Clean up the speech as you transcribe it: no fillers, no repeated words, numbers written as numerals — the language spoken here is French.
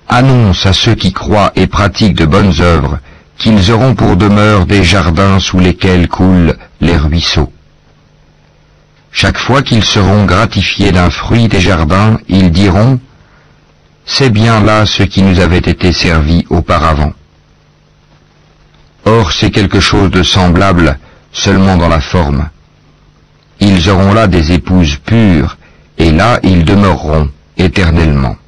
annonce à ceux qui croient et pratiquent de bonnes œuvres qu'ils auront pour demeure des jardins sous lesquels coulent les ruisseaux. Chaque fois qu'ils seront gratifiés d'un fruit des jardins, ils diront « C'est bien là ce qui nous avait été servi auparavant ». Or c'est quelque chose de semblable, seulement dans la forme. Ils auront là des épouses pures, et là ils demeureront éternellement.